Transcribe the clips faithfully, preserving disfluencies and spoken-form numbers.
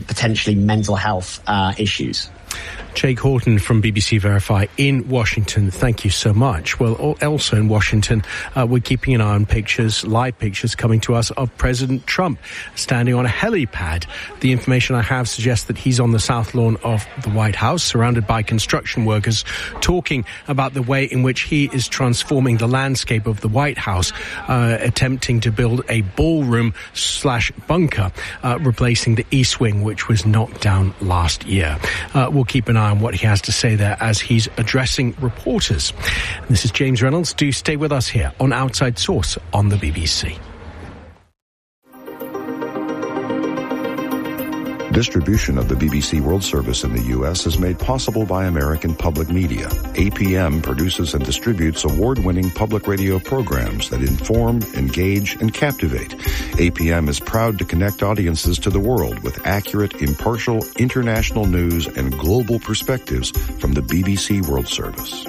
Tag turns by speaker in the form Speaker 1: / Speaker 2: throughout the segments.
Speaker 1: potentially mental health uh, issues.
Speaker 2: Jake Horton from B B C Verify in Washington. Thank you so much. Well, also in Washington, uh, we're keeping an eye on pictures, live pictures coming to us of President Trump standing on a helipad. The information I have suggests that he's on the south lawn of the White House, surrounded by construction workers, talking about the way in which he is transforming the landscape of the White House, uh, attempting to build a ballroom slash bunker, uh, replacing the East Wing, which was knocked down last year. Uh, we'll keep an eye on what he has to say there as he's addressing reporters. This is James Reynolds. Do stay with us here on Outside Source on the B B C.
Speaker 3: Distribution of the B B C World Service in the U S is made possible by American Public Media. A P M produces and distributes award-winning public radio programs that inform, engage, and captivate. A P M is proud to connect audiences to the world with accurate, impartial, international news and global perspectives from the B B C World Service.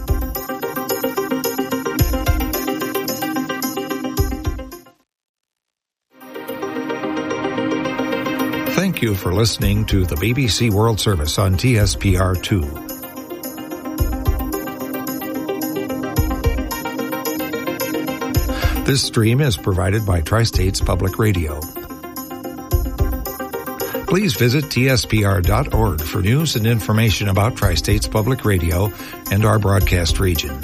Speaker 4: Thank you for listening to the B B C World Service on T S P R two. This stream is provided by Tri-States Public Radio. Please visit T S P R dot org for news and information about Tri-States Public Radio and our broadcast region.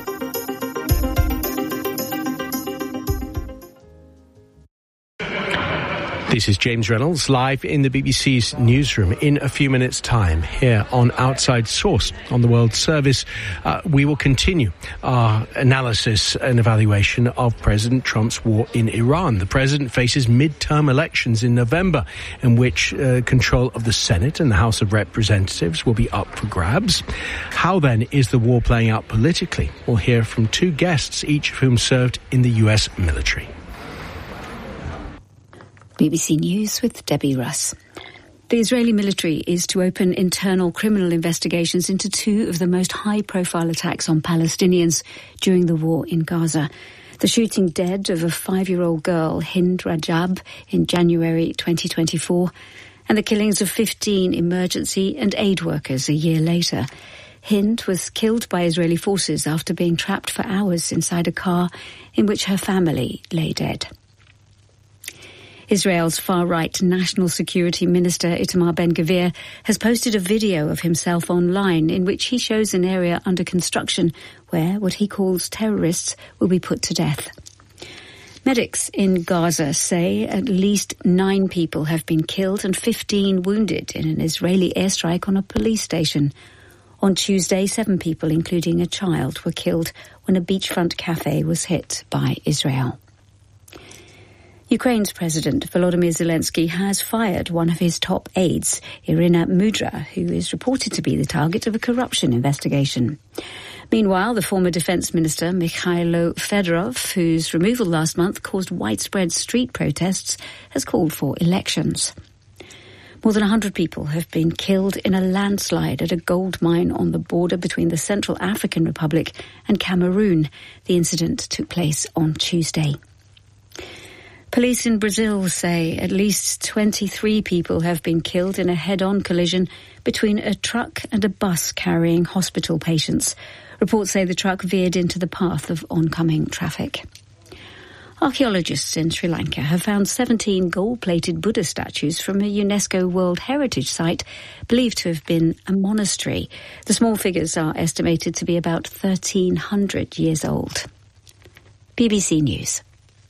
Speaker 2: This is James Reynolds, live in the B B C's newsroom in a few minutes' time here on Outside Source on the World Service. Uh, we will continue our analysis and evaluation of President Trump's war in Iran. The president faces midterm elections in November, in which uh, control of the Senate and the House of Representatives will be up for grabs. How then is the war playing out politically? We'll hear from two guests, each of whom served in the U S military.
Speaker 5: B B C News with Debbie Russ. The Israeli military is to open internal criminal investigations into two of the most high-profile attacks on Palestinians during the war in Gaza. The shooting dead of a five-year-old girl, Hind Rajab, in January twenty twenty-four, and the killings of fifteen emergency and aid workers a year later. Hind was killed by Israeli forces after being trapped for hours inside a car in which her family lay dead. Israel's far-right National Security Minister Itamar Ben-Gvir has posted a video of himself online in which he shows an area under construction where what he calls terrorists will be put to death. Medics in Gaza say at least nine people have been killed and fifteen wounded in an Israeli airstrike on a police station. On Tuesday, seven people, including a child, were killed when a beachfront cafe was hit by Israel. Ukraine's President Volodymyr Zelensky has fired one of his top aides, Irina Mudra, who is reported to be the target of a corruption investigation. Meanwhile, the former defence minister Mikhailo Fedorov, whose removal last month caused widespread street protests, has called for elections. More than one hundred people have been killed in a landslide at a gold mine on the border between the Central African Republic and Cameroon. The incident took place on Tuesday. Police in Brazil say at least twenty-three people have been killed in a head-on collision between a truck and a bus carrying hospital patients. Reports say the truck veered into the path of oncoming traffic. Archaeologists in Sri Lanka have found seventeen gold-plated Buddha statues from a UNESCO World Heritage Site believed to have been a monastery. The small figures are estimated to be about thirteen hundred years old. B B C News.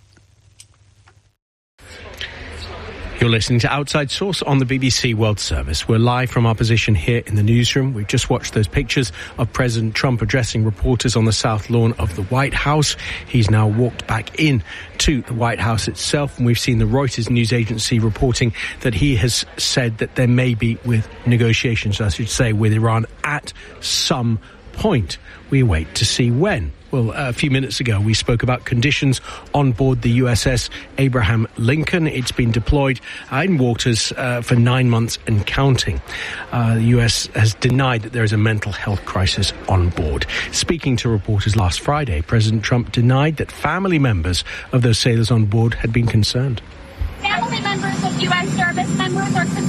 Speaker 2: You're listening to Outside Source on the B B C World Service. We're live from our position here in the newsroom. We've just watched those pictures of President Trump addressing reporters on the south lawn of the White House. He's now walked back in to the White House itself, and we've seen the Reuters news agency reporting that he has said that there may be with negotiations, I should say, with Iran at some point. We wait to see when. Well, a few minutes ago, we spoke about conditions on board the U S S Abraham Lincoln. It's been deployed in waters uh, for nine months and counting. Uh, the U S has denied that there is a mental health crisis on board. Speaking to reporters last Friday, President Trump denied that family members of those sailors on board had been concerned.
Speaker 6: Family members of U S service members are concerned